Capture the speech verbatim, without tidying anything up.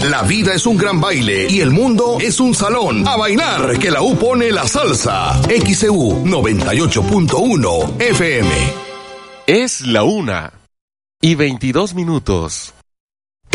La vida es un gran baile y el mundo es un salón. A bailar, que la U pone la salsa. X C U noventa y ocho punto uno F M. Es la una y veintidós minutos.